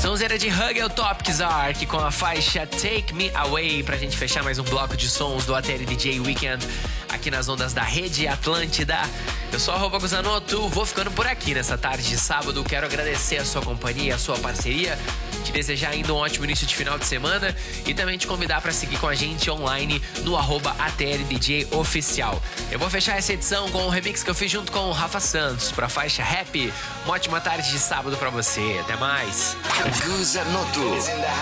Sonzeira de Hugel Topics Arc com a faixa Take Me Away pra gente fechar mais um bloco de sons do ATL DJ Weekend aqui nas ondas da Rede Atlântida. Eu sou @Guzanoto, vou ficando por aqui nessa tarde de sábado. Quero agradecer a sua companhia, a sua parceria, te desejar ainda um ótimo início de final de semana e também te convidar para seguir com a gente online no @ATLDJOficial. Eu vou fechar essa edição com um remix que eu fiz junto com o Rafa Santos pra faixa Happy. Uma ótima tarde de sábado pra você. Até mais. Guzanoto.